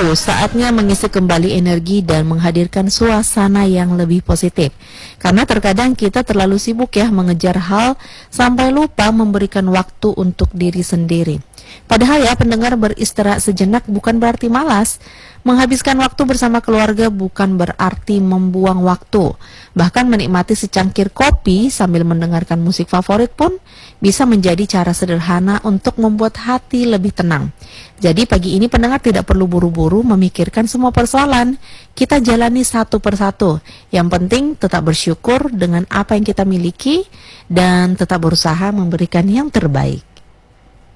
saatnya mengisi kembali energi dan menghadirkan suasana yang lebih positif. Karena terkadang kita terlalu sibuk ya mengejar hal sampai lupa memberikan waktu untuk diri sendiri. Padahal ya pendengar, beristirahat sejenak bukan berarti malas. Menghabiskan waktu bersama keluarga bukan berarti membuang waktu. Bahkan menikmati secangkir kopi sambil mendengarkan musik favorit pun bisa menjadi cara sederhana untuk membuat hati lebih tenang. Jadi pagi ini pendengar tidak perlu buru-buru memikirkan semua persoalan. Kita jalani satu persatu. Yang penting tetap bersyukur dengan apa yang kita miliki dan tetap berusaha memberikan yang terbaik.